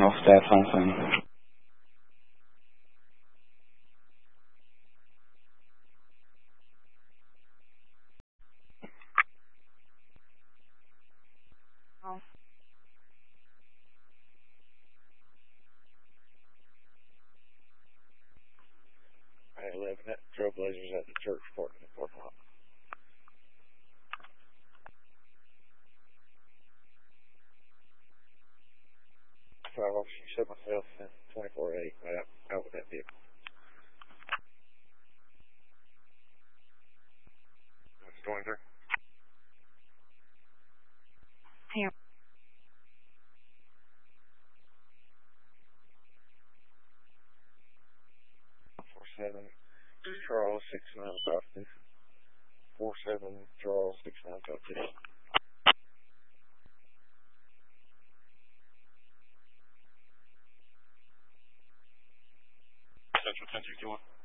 all staff on scene. I live at Trailblazers at the church parking lot. 5 officers, shut myself in 24-8 out with that vehicle. What's going there? Here. 47 Charles 6952. 47 Charles 6952. Central 1061.